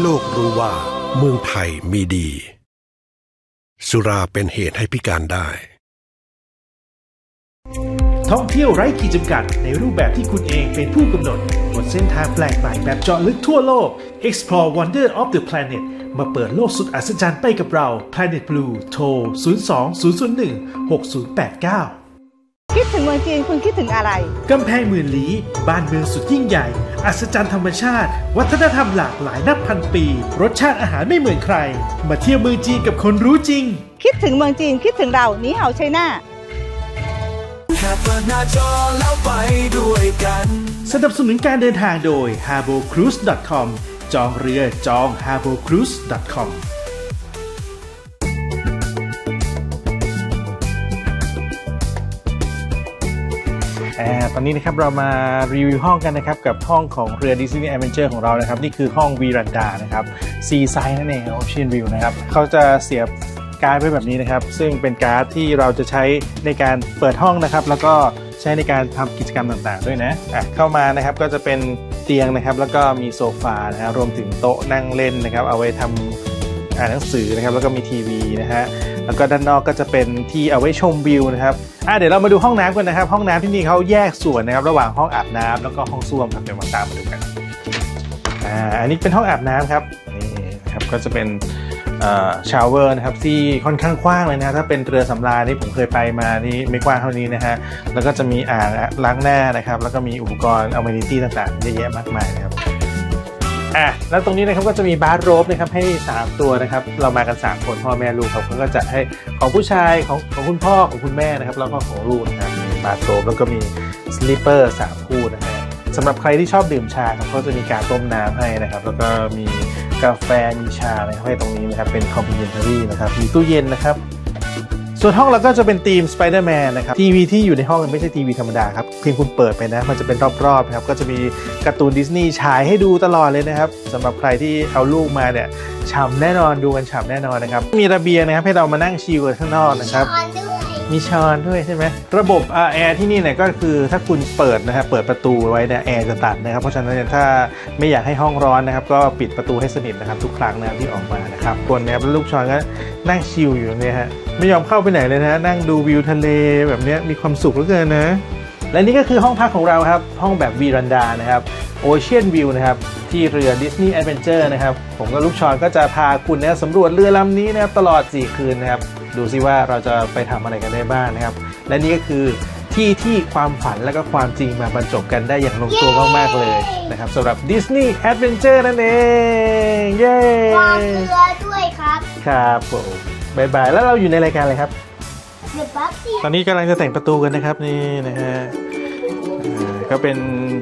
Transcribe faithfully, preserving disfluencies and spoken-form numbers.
โลกรู้ว่าเมืองไทยมีดีสุราเป็นเหตุให้พิการได้ท่องเที่ยวไร้ขีดจำกัดในรูปแบบที่คุณเองเป็นผู้กำหนดบนเส้นทางแปลกใหม่แบบเจาะลึกทั่วโลก Explore Wonder of the Planet มาเปิดโลกสุดอัศจรรย์ไปกับเรา Planet Blue โทร ศูนย์ สอง ศูนย์ ศูนย์ หนึ่ง หก ศูนย์ แปด เก้าคิดถึงเมืองจีนคุณคิดถึงอะไรกำแพงหมื่นลี้บ้านเมืองสุดยิ่งใหญ่อัศจรรย์ธรรมชาติวัฒนธรรมหลากหลายนับพันปีรสชาติอาหารไม่เหมือนใครมาเที่ยวเมืองจีนกับคนรู้จริงคิดถึงเมืองจีนคิดถึงเรานี่เห่าไชน่าแค่เปิดหน้าจอแล้วไปด้วยกันสนับสนุนการเดินทางโดย ฮาโบครูซ ดอท คอม จองเรือจอง ฮาโบครูซ ดอท คอมตอนนี้นะครับเรามารีวิวห้องกันนะครับกับห้องของเรือ Disney Adventure ของเรานะครับนี่คือห้องวีรันดานะครับซีไซด์นั่นเอง Ocean View นะครับเขาจะเสียบการ์ดไว้แบบนี้นะครับซึ่งเป็นการ์ดที่เราจะใช้ในการเปิดห้องนะครับแล้วก็ใช้ในการทำกิจกรรมต่างๆด้วยนะอ่ะเข้ามานะครับก็จะเป็นเตียงนะครับแล้วก็มีโซฟานะฮะรวมถึงโต๊ะนั่งเล่นนะครับเอาไว้ทำอ่านหนังสือนะครับแล้วก็มีทีวีนะฮะแล้วก็ด้านนอกก็จะเป็นที่เอาไว้ชมวิวนะครับอ่ะเดี๋ยวเรามาดูห้องน้ำกันนะครับห้องน้ำที่นี่เขาแยกส่วนนะครับระหว่างห้องอาบน้ำแล้วก็ห้องส้วมครับเดี๋ยวมาตามมาดูกันอ่าอันนี้เป็นห้องอาบน้ำครับนี่นะครับก็จะเป็นชาวเวอร์นะครับที่ค่อนข้างกว้างเลยนะถ้าเป็นเรือสำราญที่ผมเคยไปมานี่ไม่กว้างเท่านี้นะฮะแล้วก็จะมีอ่างล้างหน้านะครับแล้วก็มีอุปกรณ์อเมนิตี้ต่างๆเยอะแยะมากมายนะครับอ่ะแล้วตรงนี้นะครับก็จะมีบาร์โรบนะครับให้สามตัวนะครับเรามากันสามคนพ่อแม่ลูกเขาก็จะให้ของผู้ชายของของคุณพ่อของคุณแม่นะครับแล้วก็ของลูกนะครับมีบาร์โรบแล้วก็มีสลีปเปอร์สามคู่นะฮะสำหรับใครที่ชอบดื่มชาเขาจะมีการต้มน้ำให้นะครับแล้วก็มีกาแฟมีชาอะไรให้ตรงนี้นะครับเป็น complimentary นะครับมีตู้เย็นนะครับส่วนห้องเราก็จะเป็นธีม Spider-Man นะครับทีวีที่อยู่ในห้องไม่ใช่ทีวีธรรมดาครับเพียงคุณเปิดไปนะมันจะเป็นรอบๆนะครับก็จะมีการ์ตูนดิสนีย์ฉายให้ดูตลอดเลยนะครับสำหรับใครที่เอาลูกมาเนี่ยฉ่ำแน่นอนดูกันฉ่ำแน่นอนนะครับมีระเบียงนะครับให้เรามานั่งชิลกันข้างนอกนะครับมีช้อนด้วยใช่ไหมระบบแอร์ที่นี่เนี่ยก็คือถ้าคุณเปิดนะครับเปิดประตูไว้เนี่ยแอร์จะตัดนะครับเพราะฉะนั้นถ้าไม่อยากให้ห้องร้อนนะครับก็ปิดประตูให้สนิทนะครับทุกครั้งนะครับที่ออกมานะครับคนนะครับลูกช้อนก็นั่งชิลอยู่เนี่ยฮะไม่ยอมเข้าไปไหนเลยนะนั่งดูวิวทะเลแบบนี้มีความสุขเหลือเกินนะและนี่ก็คือห้องพักของเราครับห้องแบบวีรันดานะครับ Ocean View นะครับที่เรือ Disney Adventure นะครับผมกับลูกช้อนก็จะพาคุณนะสำรวจเรือลำนี้นะครับตลอดสี่คืนนะครับดูซิว่าเราจะไปทำอะไรกันได้บ้างนะครับและนี่ก็คือที่ที่ความฝันและก็ความจริงมาบรรจบกันได้อย่างลงตัวมากๆเลยนะครับสำหรับ Disney Adventure นั่นเองเย้วางเรือด้วยครับครับผมบายบายแล้วเราอยู่ในรายการอะไรครับเดี๋ยวปั๊บสิตอนนี้กำลังจะแต่งประตูกันนะครับนี่นะฮะก็เป็น